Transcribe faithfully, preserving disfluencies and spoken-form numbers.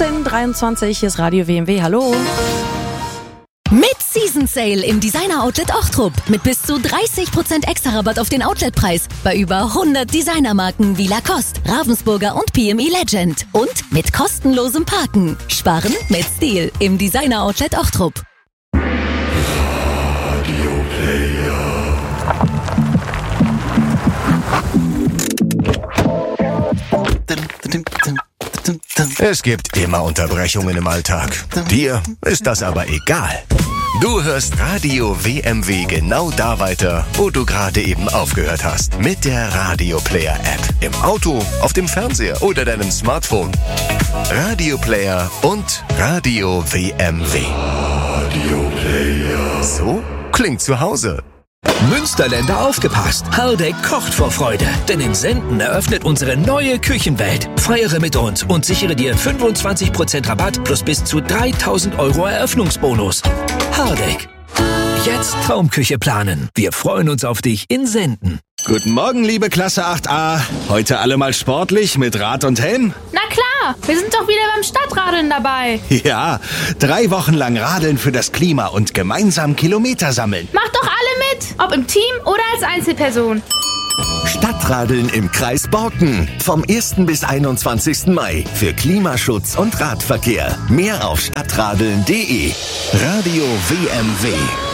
achtzehn Uhr dreiundzwanzig, hier ist Radio W M W, hallo. Mit Season Sale im Designer Outlet Ochtrup. Mit bis zu dreißig Prozent extra Rabatt auf den Outletpreis. Bei über hundert Designermarken wie Lacoste, Ravensburger und P M E Legend. Und mit kostenlosem Parken. Sparen mit Stil im Designer Outlet Ochtrup. Radio Player. Es gibt immer Unterbrechungen im Alltag. Dir ist das aber egal. Du hörst Radio W M W genau da weiter, wo du gerade eben aufgehört hast. Mit der Radio Player App. Im Auto, auf dem Fernseher oder deinem Smartphone. Radio Player und Radio W M W. Radio Player. So klingt zu Hause. Münsterländer aufgepasst! Hardegg kocht vor Freude, denn in Senden eröffnet unsere neue Küchenwelt. Feiere mit uns und sichere dir fünfundzwanzig Prozent Rabatt plus bis zu dreitausend Euro Eröffnungsbonus. Hardegg. Jetzt Traumküche planen. Wir freuen uns auf dich in Senden. Guten Morgen, liebe Klasse acht a. Heute alle mal sportlich mit Rad und Helm? Na klar, wir sind doch wieder beim Stadtradeln dabei. Ja, drei Wochen lang Radeln für das Klima und gemeinsam Kilometer sammeln. Macht doch alle mit, ob im Team oder als Einzelperson. Stadtradeln im Kreis Borken. Vom ersten bis einundzwanzigsten Mai. Für Klimaschutz und Radverkehr. Mehr auf stadtradeln punkt de. Radio W M W.